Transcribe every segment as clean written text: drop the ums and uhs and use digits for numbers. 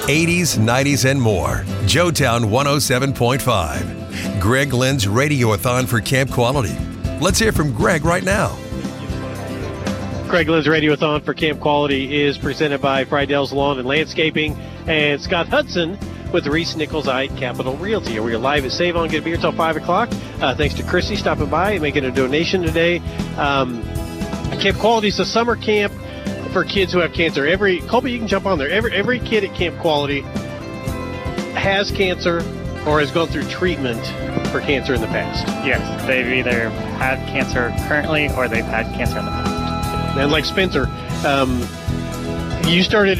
80s, 90s, and more. Joetown 107.5. Greg Lynn's Radiothon for Camp Quality. Let's hear from Greg right now. Greg Lynn's Radiothon for Camp Quality is presented by Friedell's Lawn and Landscaping and Scott Hudson with Reese Nichols Capital Realty. We're live at Save On. Going to be here until 5 o'clock. Thanks to Chrissy stopping by and making a donation today. Camp Quality is a summer camp for kids who have cancer. Colby, you can jump on there. Every kid at Camp Quality has cancer or has gone through treatment for cancer in the past. Yes, they've either had cancer currently or they've had cancer in the past. And like Spencer, you started,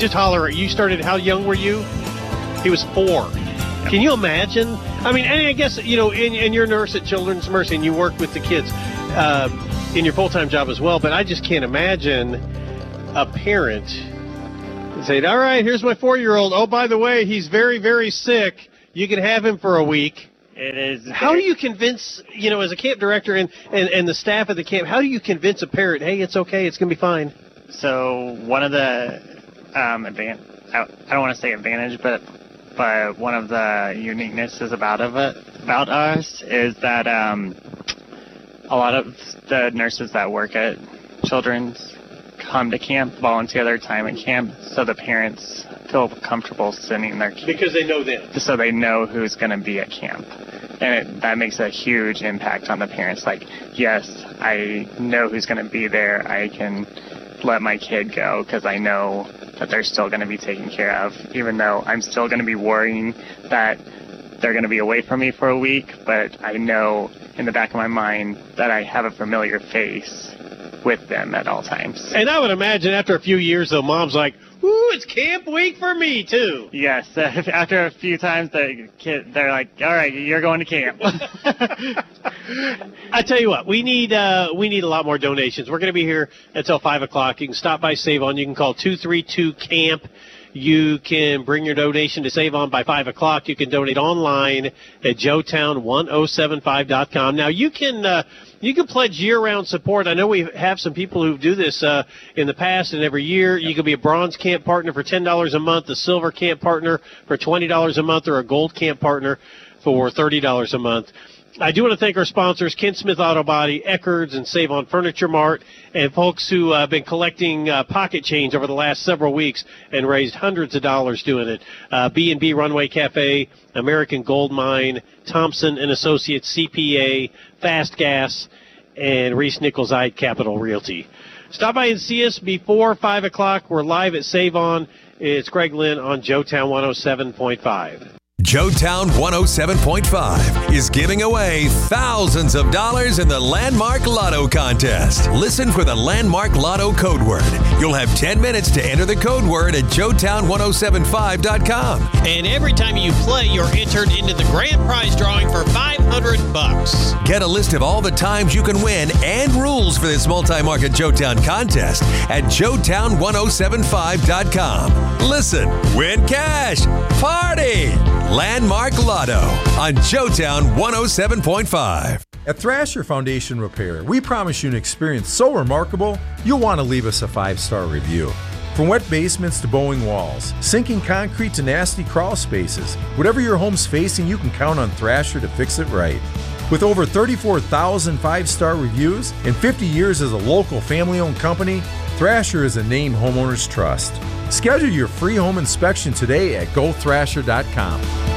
how young were you? He was 4. Can you imagine? I mean, and I guess, and you're a nurse at Children's Mercy and you work with the kids in your full-time job as well, but I just can't imagine a parent saying, all right, here's my 4-year-old. Oh, by the way, he's very, very sick. You can have him for a week. It is. How do you convince, as a camp director and the staff at the camp, how do you convince a parent, hey, it's okay, it's going to be fine? So one of the, I don't want to say advantage, but one of the uniquenesses about us is that a lot of the nurses that work at Children's come to camp, volunteer their time at camp, so the parents feel comfortable sending their kids. Because they know them. So they know who's going to be at camp. And that makes a huge impact on the parents. Like, yes, I know who's going to be there. I can let my kid go because I know that they're still going to be taken care of, even though I'm still going to be worrying that they're going to be away from me for a week. But I know in the back of my mind that I have a familiar face with them at all times. And I would imagine after a few years, though, mom's like, ooh, it's camp week for me, too. Yes. After a few times, they're like, all right, you're going to camp. I tell you what, we need a lot more donations. We're going to be here until 5 o'clock. You can stop by Save On. You can call 232-CAMP. You can bring your donation to Save On by 5 o'clock. You can donate online at joetown1075.com. Now, you can pledge year-round support. I know we have some people who do this in the past and every year. You can be a bronze camp partner for $10 a month, a silver camp partner for $20 a month, or a gold camp partner for $30 a month. I do want to thank our sponsors, Ken Smith Auto Body, Eckerd's, and Save On Furniture Mart, and folks who have been collecting pocket change over the last several weeks and raised hundreds of dollars doing it. B&B Runway Cafe, American Gold Mine, Thompson & Associates CPA, Fast Gas, and Reese Nichols Capital Realty. Stop by and see us before 5 o'clock. We're live at Save On. It's Greg Lynn on Joetown 107.5. Joetown 107.5 is giving away thousands of dollars in the Landmark Lotto contest. Listen for the Landmark Lotto code word. You'll have 10 minutes to enter the code word at joetown1075.com. And every time you play, you're entered into the grand prize drawing for $500. Get a list of all the times you can win and rules for this multi-market Joetown contest at joetown1075.com. Listen, win cash, party! Landmark Lotto on Joetown 107.5. At Thrasher Foundation Repair, we promise you an experience so remarkable, you'll want to leave us a 5-star review. From wet basements to bowing walls, sinking concrete to nasty crawl spaces, whatever your home's facing, you can count on Thrasher to fix it right. With over 34,000 5-star reviews and 50 years as a local family-owned company, Thrasher is a name homeowners trust. Schedule your free home inspection today at gothrasher.com.